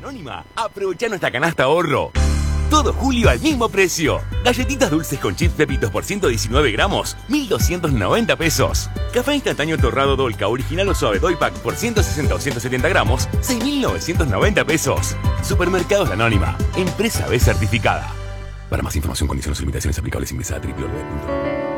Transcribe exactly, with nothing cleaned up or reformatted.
Anónima, aprovecha nuestra canasta ahorro. Todo julio al mismo precio. Galletitas dulces con chips Pepitos por ciento diecinueve gramos, mil doscientos noventa pesos. Café instantáneo torrado Dolca original o suave Doy Pack por ciento sesenta o ciento setenta gramos, seis mil novecientos noventa pesos. Supermercados La Anónima, empresa B certificada. Para más información, condiciones y limitaciones aplicables, ingresa a doble u doble u doble u punto